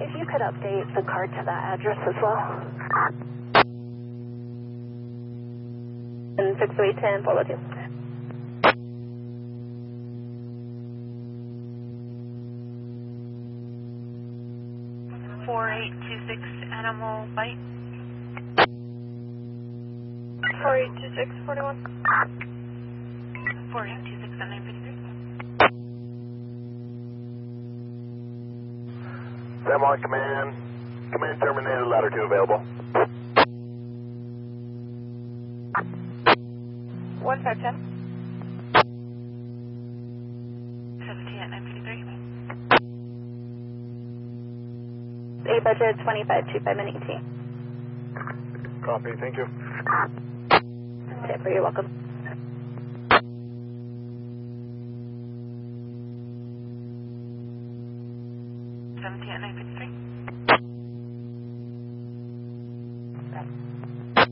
If you could update the card to that address as well. And 60810, follow 2. Animal bite. 4826, 41. 4826 at 953. Sam on command. Command terminated, ladder 2 available. 1510. 17 at 953. 8 budget 2525 and 18. Copy, thank you. Tipper, you're welcome. 17 at 953.